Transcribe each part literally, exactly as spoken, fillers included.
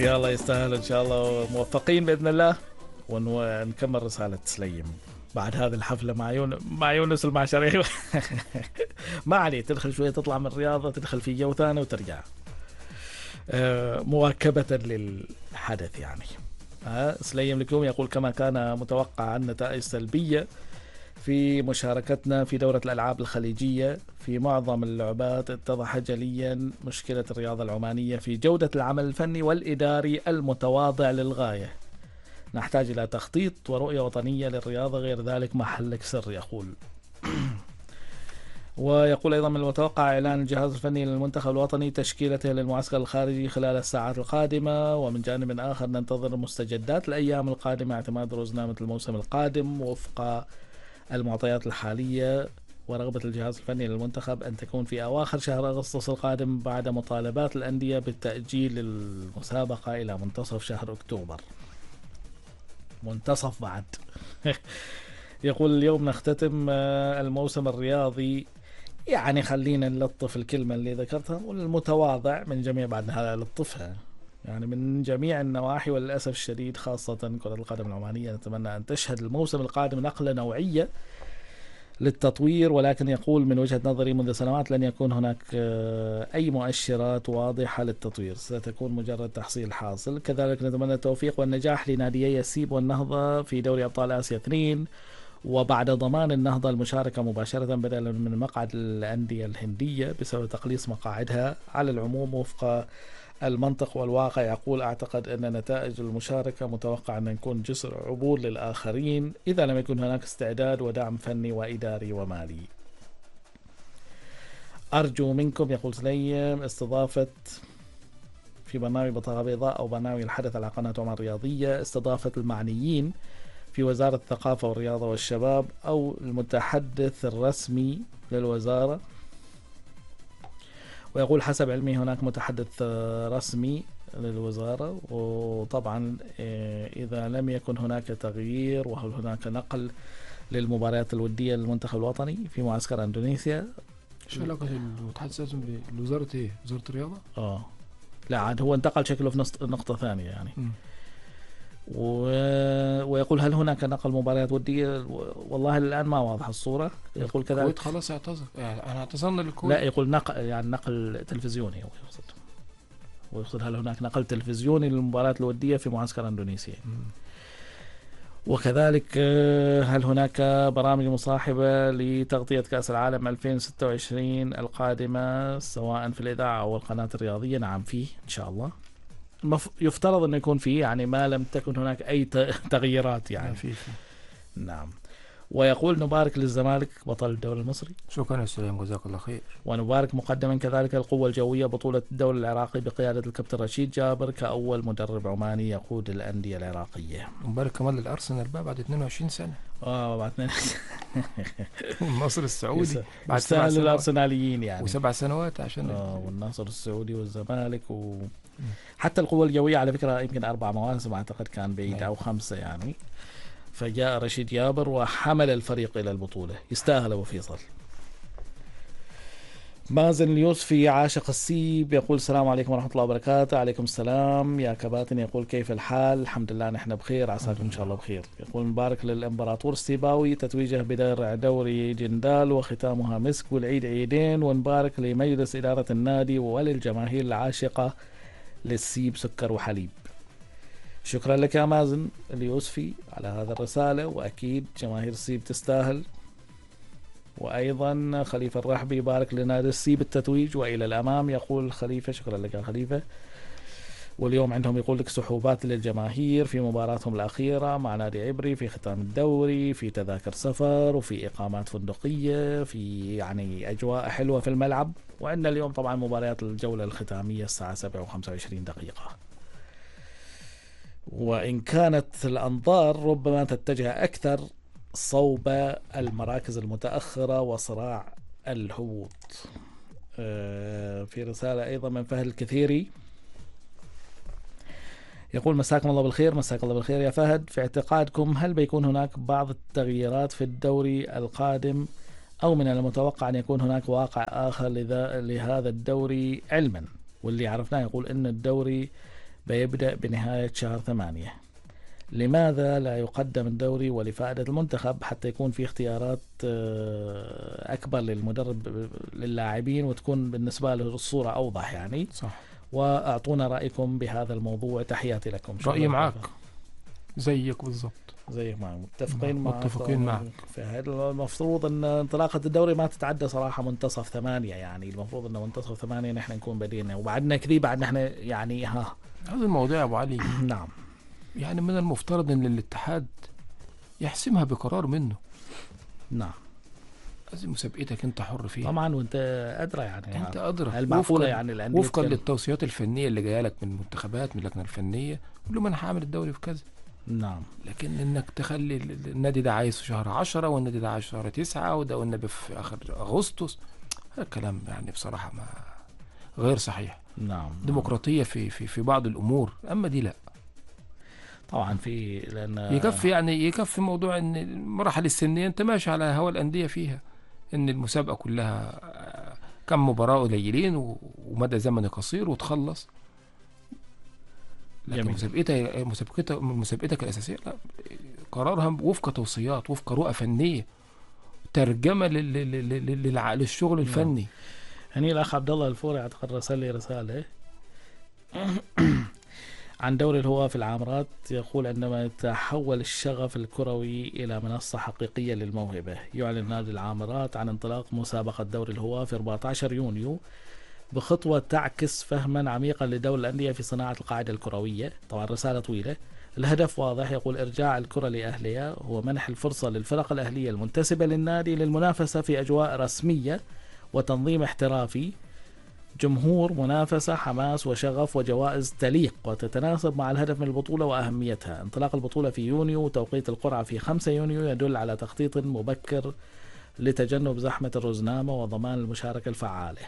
يلا يستاهل إن شاء الله، موفقين بإذن الله، ونكمل رسالة سليم بعد هذه الحفلة مع يون مع يونس المعشري. ما عليه، تدخل شوية تطلع من الرياضة، تدخل في جو ثاني وترجع مواكبة للحدث يعني. سليم الكوم يقول كما كان متوقع النتائج سلبية في مشاركتنا في دورة الألعاب الخليجية في معظم اللعبات. اتضح جليا مشكلة الرياضة العمانية في جودة العمل الفني والإداري المتواضع للغاية. نحتاج إلى تخطيط ورؤية وطنية للرياضة، غير ذلك محلك سر يقول. ويقول أيضا من المتوقع إعلان الجهاز الفني للمنتخب الوطني تشكيلته للمعسكر الخارجي خلال الساعات القادمة. ومن جانب آخر ننتظر مستجدات الأيام القادمة، اعتماد روزنامة الموسم القادم وفق المعطيات الحالية، ورغبة الجهاز الفني للمنتخب أن تكون في أواخر شهر أغسطس القادم بعد مطالبات الأندية بالتأجيل المسابقة إلى منتصف شهر أكتوبر. منتصف بعد. يقول اليوم نختتم الموسم الرياضي، يعني خلينا نلطف الكلمة اللي ذكرتها، والمتواضع من جميع بعد هذا لطفها يعني من جميع النواحي. وللأسف الشديد خاصة كرة القدم العمانية نتمنى أن تشهد الموسم القادم نقلة نوعية للتطوير، ولكن يقول من وجهة نظري منذ سنوات لن يكون هناك أي مؤشرات واضحة للتطوير، ستكون مجرد تحصيل حاصل. كذلك نتمنى التوفيق والنجاح لناديي السيب والنهضة في دوري أبطال آسيا اثنين، وبعد ضمان النهضة المشاركة مباشرة بدلا من مقعد الأندية الهندية بسبب تقليص مقاعدها على العموم وفق المنطق والواقع. يقول أعتقد أن نتائج المشاركة متوقع أن نكون جسر عبور للآخرين إذا لم يكن هناك استعداد ودعم فني وإداري ومالي. أرجو منكم يقول سليم استضافة في برنامج بطاقة بيضاء أو برنامج الحدث على قناة عمان الرياضية استضافة المعنيين في وزارة الثقافة والرياضة والشباب أو المتحدث الرسمي للوزارة. ويقول حسب علمي هناك متحدث رسمي للوزارة، وطبعا إذا لم يكن هناك تغيير وهل هناك نقل للمباريات الودية للمنتخب الوطني في معسكر أندونيسيا. شو علاقة المتحدث الرسمي بوزارة إيه؟ وزارة الرياضة؟ آه لا عاد هو انتقل شكله في نقطة ثانية يعني. م. و... ويقول هل هناك نقل مباريات ودية؟ والله الآن ما واضح الصورة. يقول كذلك الكويت خلاص اعتذر، يعني أنا اعتذرنا للكويت. لا يقول نقل يعني نقل تلفزيوني هو يقصد، ويقصد هل هناك نقل تلفزيوني للمباريات الودية في معسكر أندونيسيا. م. وكذلك هل هناك برامج مصاحبة لتغطية كأس العالم ألفين وستة وعشرين القادمة سواء في الإذاعة أو القناة الرياضية؟ نعم فيه إن شاء الله، يفترض أن يكون فيه يعني ما لم تكن هناك أي تغييرات يعني. فيه فيه. نعم. ويقول نبارك للزمالك بطل الدوري المصري. شكرا يا سلام، جزاك الله خير. ونبارك مقدما كذلك القوة الجوية بطولة الدوري العراقي بقيادة الكابتن رشيد جابر كأول مدرب عماني يقود الأندية العراقية. نبارك كمان للأرسنال بقى بعد اثنين وعشرين سنة. اه بعد اثنين. النصر السعودي بعد سنة للأرسناليين يعني، وسبع سنوات عشان اه والنصر السعودي والزمالك و... حتى القوة الجوية على فكرة يمكن أربع مواسم أعتقد كان بعيد أو خمسة يعني. فجاء رشيد جابر وحمل الفريق إلى البطولة، يستاهل أبو فيصل. مازن اليوسفي عاشق السيب يقول السلام عليكم ورحمة الله وبركاته. عليكم السلام يا كباتن. يقول كيف الحال؟ الحمد لله نحن بخير، عساكم إن شاء الله بخير. يقول مبارك للإمبراطور السيباوي تتويجه بدرع دوري جندال وختامها مسك والعيد عيدين، ونبارك لمجلس إدارة النادي وللجماهير العاشقة للسيب سكر وحليب. شكرا لك يا مازن اليوسفي على هذا الرسالة، وأكيد جماهير السيب تستاهل. وأيضا خليفة الرحبي يبارك لنادي السيب التتويج وإلى الأمام. يقول خليفة شكرا لك يا خليفة. واليوم عندهم يقول لك سحوبات للجماهير في مباراتهم الأخيرة مع نادي عبري في ختام الدوري، في تذاكر سفر وفي إقامات فندقية، في يعني أجواء حلوة في الملعب. وعندنا اليوم طبعا مباريات الجولة الختامية الساعة سبعة وخمسة وعشرين دقيقة، وإن كانت الأنظار ربما تتجه أكثر صوب المراكز المتأخرة وصراع الهبوط. في رسالة أيضا من فهد الكثيري يقول مساكم الله بالخير. مساك الله بالخير يا فهد. في اعتقادكم هل بيكون هناك بعض التغييرات في الدوري القادم أو من المتوقع أن يكون هناك واقع آخر لهذا الدوري؟ علما واللي عرفناه يقول أن الدوري بيبدأ بنهاية شهر ثمانية. لماذا لا يقدم الدوري ولفائدة المنتخب حتى يكون في اختيارات أكبر للمدرب للاعبين وتكون بالنسبة له الصورة أوضح يعني. صح. وأعطونا رأيكم بهذا الموضوع. تحياتي لكم. رأيي معك زيك بالضبط. زي ما متفقين مع متفقين معك. المفروض أن انطلاقة الدوري ما تتعدى صراحة منتصف ثمانية، يعني المفروض أن منتصف ثمانية نحن نكون بدينا، وبعدنا كذي بعد نحن يعني ها هذا الموضوع يا أبو علي. نعم. يعني من المفترض أن الاتحاد يحسمها بقرار منه. نعم. هذه مسابقتك أنت حر فيها طبعا، وأنت أدرى يعني أنت أدرى المعقولة يعني الأندية وفقا للتوصيات الفنية اللي جاية لك من المنتخبات من اللجنة الفنية، قول له ما أنا هعمل الدوري في كذا. نعم. لكن إنك تخلي النادي ده عايز في شهر عشرة والنادي ده عايز في شهر تسعة وده والنبي في آخر أغسطس، هذا الكلام يعني بصراحة ما غير صحيح. نعم. ديمقراطية في في في بعض الأمور، أما دي لا. طبعا في لأن يكفي يعني يكفي موضوع إن المراحل السنية أنت ماشي على هوا الأندية فيها، إن المسابقة كلها كم مباراة قليلين ومدى زمني قصير وتخلص. لكن مسابقتها مسابقتها مسابقتك الأساسية لا، قرارها وفق توصيات، وفق رؤى فنية، ترجمة للشغل الفني. هني الأخ عبد الله الفوري اعتقد رسل لي رسالة عن دوري الهواة في العامرات، يقول عندما يتحول الشغف الكروي إلى منصة حقيقية للموهبة، يعلن نادي العامرات عن انطلاق مسابقة دوري الهواة في أربعة عشر يونيو بخطوة تعكس فهما عميقا لدور الأندية في صناعة القاعدة الكروية. طبعا رسالة طويلة. الهدف واضح، يقول إرجاع الكرة لأهلها، هو منح الفرصة للفرق الأهلية المنتسبة للنادي للمنافسة في أجواء رسمية وتنظيم احترافي، جمهور، منافسة، حماس وشغف وجوائز تليق وتتناسب مع الهدف من البطولة وأهميتها. انطلاق البطولة في يونيو وتوقيت القرعة في خمسة يونيو يدل على تخطيط مبكر لتجنب زحمة الرزنامة وضمان المشاركة الفعالة.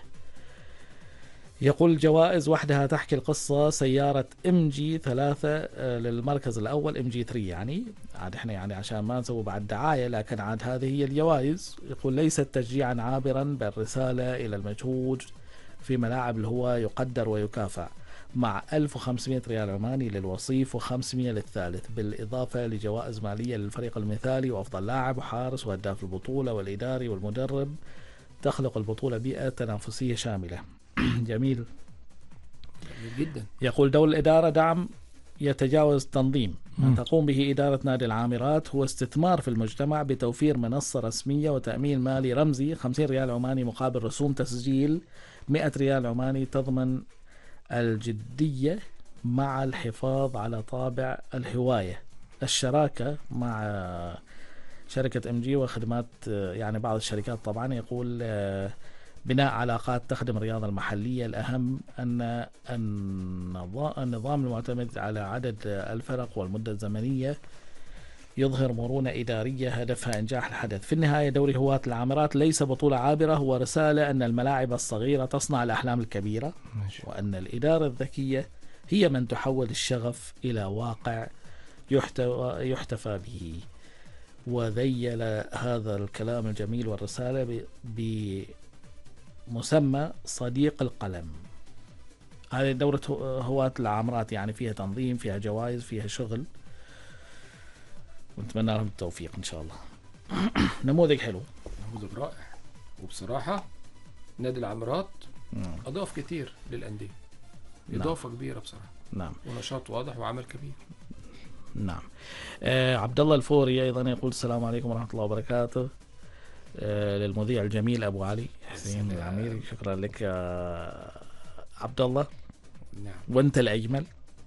يقول الجوائز وحدها تحكي القصة. سيارة ام جي ثلاثة للمركز الأول، ام جي ثلاثة يعني عاد احنا يعني عشان ما نسوي بعد دعاية، لكن عاد هذه هي الجوائز. يقول ليست تشجيعا عابرا بل رسالة إلى المجهود في ملاعب الهواة يقدر ويكافأ، مع ألف وخمسمائة ريال عماني للوصيف وخمسمائة للثالث، بالإضافة لجوائز مالية للفريق المثالي وأفضل لاعب وحارس وهداف البطولة والإداري والمدرب. تخلق البطولة بيئة تنافسية شاملة. جميل جدا. يقول دور الإدارة دعم يتجاوز تنظيم. ما تقوم به إدارة نادي العامرات هو استثمار في المجتمع بتوفير منصة رسمية وتأمين مالي رمزي خمسين ريال عماني مقابل رسوم تسجيل مئة ريال عماني، تضمن الجدية مع الحفاظ على طابع الهواية. الشراكة مع شركة ام جي وخدمات يعني بعض الشركات طبعا. يقول بناء علاقات تخدم الرياضة المحلية. الأهم أن النظام المعتمد على عدد الفرق والمدة الزمنية يظهر مرونة إدارية هدفها إنجاح الحدث. في النهاية دوري هواة العامرات ليس بطولة عابرة، هو رسالة أن الملاعب الصغيرة تصنع الأحلام الكبيرة، وأن الإدارة الذكية هي من تحول الشغف إلى واقع يحتفى به. وذيل هذا الكلام الجميل والرسالة بمسمى صديق القلم. هذه دورة هواة العامرات يعني فيها تنظيم، فيها جوائز، فيها شغل، ونتمنى لهم التوفيق إن شاء الله. نموذج حلو، نموذج رائع. وبصراحة نادي العامرات أضاف كتير للأندية، إضافة نعم. كبيرة بصراحة. نعم. ونشاط واضح وعمل كبير. نعم. آه عبد الله الفوري أيضا يقول السلام عليكم ورحمة الله وبركاته. آه للمذيع الجميل أبو علي حسين العميري، شكرا لك يا عبد الله. نعم. وأنت الأجمل،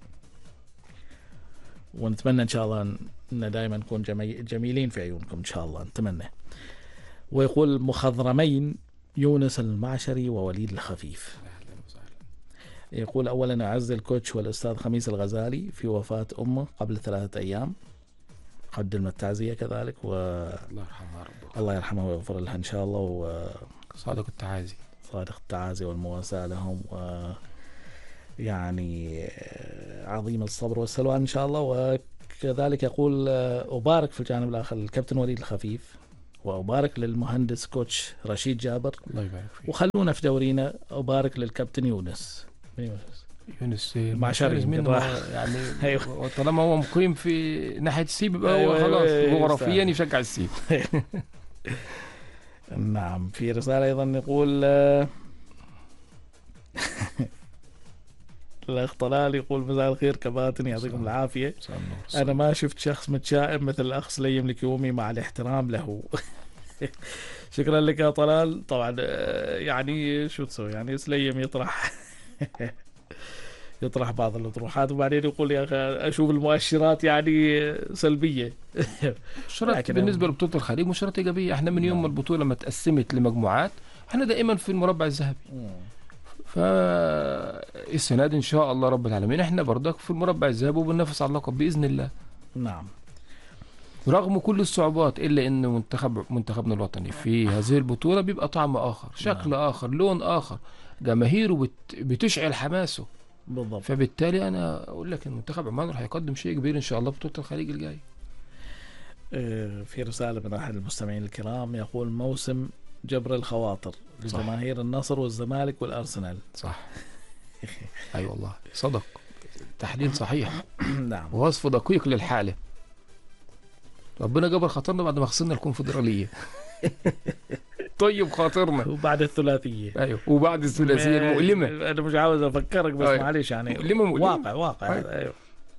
ونتمنى إن شاء الله أن دائما نكون جميلين في عيونكم إن شاء الله، نتمنى. ويقول مخضرمين يونس المعشري ووليد الخفيف. يقول أولا أعز الكوتش والأستاذ خميس الغزالي في وفاة أمه قبل ثلاثة أيام، قدم التعزية كذلك، و الله يرحمها ربك. الله يرحمه ويغفر لها إن شاء الله، و صادق التعازي صادق التعازي والمواساة لهم، و يعني عظيم الصبر والسلوان إن شاء الله. وكذلك يقول أبارك في الجانب الآخر الكابتن وليد الخفيف، وأبارك للمهندس كوتش رشيد جابر، الله يبارك فيك. وخلونا في دورينا أبارك للكابتن يونس يونس المعشري منه راح. يعني. أيوة. طالما هو مقيم في ناحية السيب يبقى هو أيوة خلاص أيوة جغرافيا يستاهل. يشجع السيب. نعم. في رسالة أيضا يقول آه، الأخ طلال يقول مساء الخير كباتن يعطيكم العافية. أنا ما شفت شخص متشائم مثل الأخ سليم الكيومي مع الاحترام له. شكرا لك يا طلال. طبعا آه، يعني شو تسوي يعني سليم يطرح يطرح بعض الأطروحات وبعدين يقول يا أخي أشوف المؤشرات يعني سلبية. مؤشرات لكن بالنسبة لبطولة الخليج مؤشرات إيجابية. احنا من يوم ما نعم. البطولة ما تقسمت لمجموعات احنا دائما في المربع الذهبي. مم. فالسنة دي إن شاء الله رب العالمين احنا برضك في المربع الذهبي وبننافس على اللقب بإذن الله. نعم. رغم كل الصعوبات إلا إن منتخب منتخبنا الوطني في هذه البطولة بيبقى طعم آخر، شكل نعم. آخر، لون آخر، جماهيره بت... بتشعل حماسه. بالضبط. فبالتالي أنا أقول لك إن منتخب عمان راح يقدم شيء كبير إن شاء الله بطولة الخليج الجاي. آه، في رسالة من أحد المستمعين الكرام يقول موسم جبر الخواطر لجماهير النصر والزمالك والأرسنال. صح. أي أيوة والله صدق، تحليل صحيح. نعم. ووصف دقيق للحالة. ربنا جبر خاطرنا بعد ما خسرنا الكونفدرالية. طيب خاطرنا وبعد الثلاثية. ايوه وبعد الثلاثية المؤلمة. أنا مش عاوز أفكرك بس أيوة. معلش يعني مؤلمة مؤلمة. واقع واقع. أيوة. أيوة.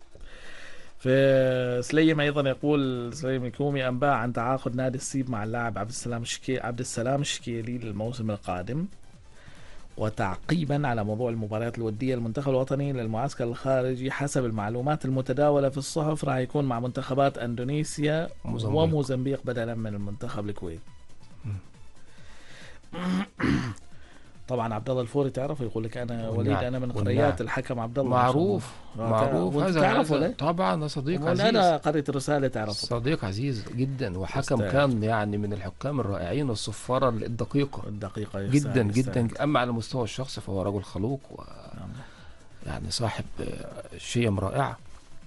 في سليم أيضا يقول سليم الكومي أنباء عن تعاقد نادي السيب مع اللاعب عبد السلام الشكي عبد السلام الشكيلي للموسم القادم. وتعقيبا على موضوع المباريات الودية المنتخب الوطني للمعسكر الخارجي حسب المعلومات المتداولة في الصحف راح يكون مع منتخبات أندونيسيا موزمبيق. وموزمبيق بدلا من المنتخب الكويت. طبعا عبد الله الفوري تعرفه يقول لك انا وليد انا من قريات الحكم عبد الله. معروف معروف هذا تعرفه طبعا صديق عزيز. انا قريت رسالة تعرفه. صديق عزيز جدا وحكم يستاهل. كان يعني من الحكام الرائعين والصفارة الدقيقة الدقيقة جدا يستاهل. جدا. اما على المستوى الشخصي فهو رجل خلوق و نعم. يعني صاحب شيم رائعة.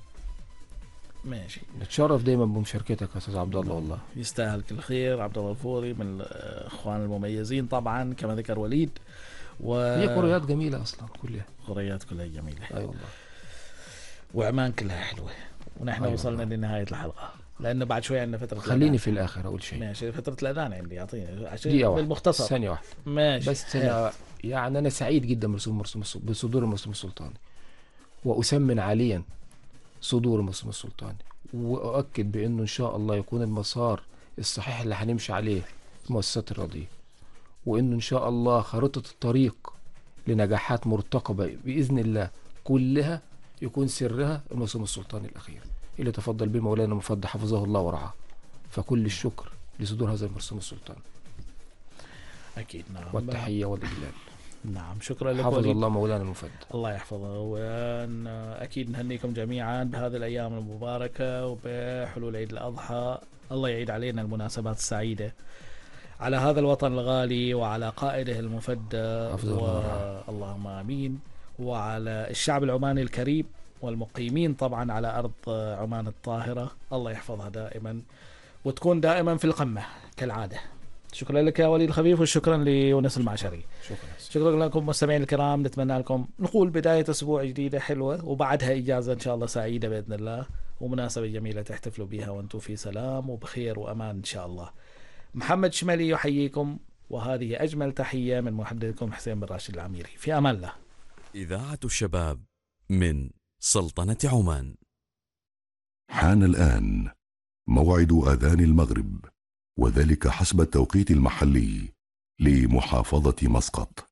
ماشي. نتشرف دايما بمشاركتك يا استاذ عبد الله. والله يستاهل كل خير. عبد الله الفوري من الاخوان المميزين طبعا كما ذكر وليد. و... هي قريات جميلة اصلا كلها. قريات كلها جميلة. اي أيوة والله. وعمان كلها حلوة. ونحن أيوة وصلنا والله. لنهاية الحلقة لأنه بعد شوي عندنا فترة خليني الأذان. في الاخر اقول شيء. ماشي. فترة الأذان عندي يعطيني عشان دقيقة واحدة بالمختصر. ثانية واحدة ماشي. بس أنا يعني أنا سعيد جدا برسوم مرسوم بصدور المرسوم السلطاني وأسمن عاليا صدور المرسوم السلطاني وأؤكد بأنه إن شاء الله يكون المسار الصحيح اللي هنمشي عليه المؤسسات الرياضية وأنه إن شاء الله خارطة الطريق لنجاحات مرتقبة بإذن الله كلها يكون سرها المرسوم السلطاني الأخير اللي تفضل به مولانا مفضل حفظه الله ورعاه. فكل الشكر لصدور هذا المرسوم السلطاني. أكيد. نعم. والتحية والإجلال. نعم. شكرا لك حفظ وليد. الله مولانا المفضل. الله يحفظه. وأن أكيد نهنيكم جميعا بهذه الأيام المباركة وبحلول عيد الأضحى. الله يعيد علينا المناسبات السعيدة على هذا الوطن الغالي وعلى قائده المفدى و... اللهم آمين. وعلى الشعب العماني الكريم والمقيمين طبعا على أرض عمان الطاهرة. الله يحفظها دائما وتكون دائما في القمة كالعادة. شكرا لك يا وليد الخفيف وشكرا ليونس المعشري. شكرا. شكرا لكم مستمعين الكرام. نتمنى لكم نقول بداية أسبوع جديدة حلوة وبعدها إجازة إن شاء الله سعيدة بإذن الله ومناسبة جميلة تحتفلوا بها وأنتم في سلام وبخير وأمان إن شاء الله. محمد شمالي يحييكم وهذه أجمل تحية من محدثكم حسين بن راشد العميري. في أمان الله. إذاعة الشباب من سلطنة عمان. حان الآن موعد آذان المغرب وذلك حسب التوقيت المحلي لمحافظة مسقط.